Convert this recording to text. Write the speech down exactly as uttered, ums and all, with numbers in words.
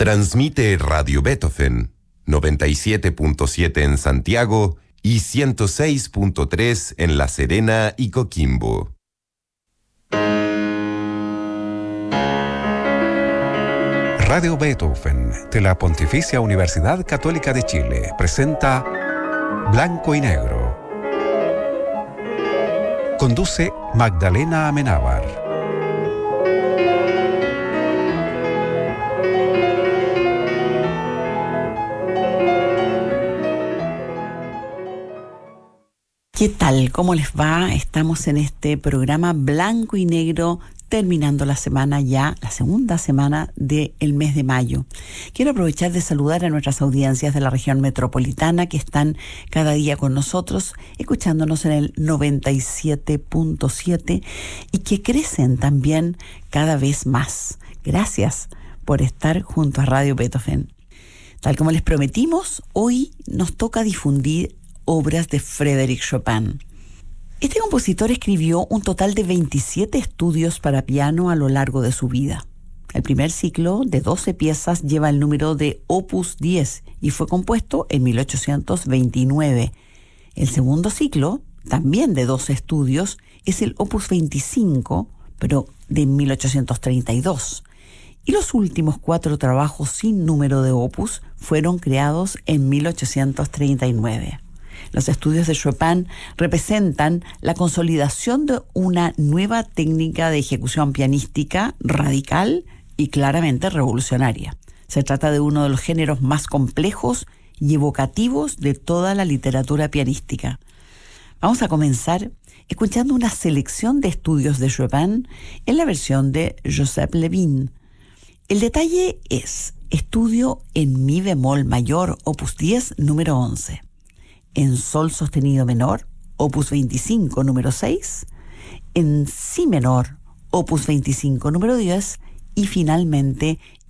Transmite Radio Beethoven, noventa y siete punto siete en Santiago y ciento seis punto tres en La Serena y Coquimbo. Radio Beethoven, de la Pontificia Universidad Católica de Chile, presenta Blanco y Negro. Conduce Magdalena Amenábar. ¿Qué tal? ¿Cómo les va? Estamos en este programa Blanco y Negro, terminando la semana ya, la segunda semana del mes de mayo. Quiero aprovechar de saludar a nuestras audiencias de la región metropolitana que están cada día con nosotros, escuchándonos en el noventa y siete punto siete y que crecen también cada vez más. Gracias por estar junto a Radio Beethoven. Tal como les prometimos, hoy nos toca difundir obras de Frédéric Chopin. Este compositor escribió un total de veintisiete estudios para piano a lo largo de su vida. El primer ciclo, de doce piezas, lleva el número de Opus diez y fue compuesto en mil ochocientos veintinueve. El segundo ciclo, también de doce estudios, es el Opus veinticinco, pero de mil ochocientos treinta y dos. Y los últimos cuatro trabajos sin número de opus fueron creados en mil ochocientos treinta y nueve. Los estudios de Chopin representan la consolidación de una nueva técnica de ejecución pianística radical y claramente revolucionaria. Se trata de uno de los géneros más complejos y evocativos de toda la literatura pianística. Vamos a comenzar escuchando una selección de estudios de Chopin en la versión de Joseph Levin. El detalle es estudio en mi bemol mayor, opus diez, número once. En sol sostenido menor, opus veinticinco, número seis, en si menor, opus veinticinco, número diez, y finalmente